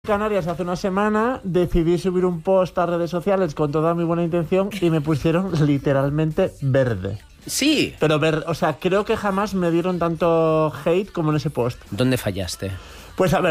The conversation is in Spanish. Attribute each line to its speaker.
Speaker 1: Canarias hace una semana decidí subir un post a redes sociales con toda mi buena intención y me pusieron literalmente verde.
Speaker 2: Sí.
Speaker 1: Pero o sea, creo que jamás me dieron tanto hate como en ese post.
Speaker 2: ¿Dónde fallaste?
Speaker 1: Pues a ver,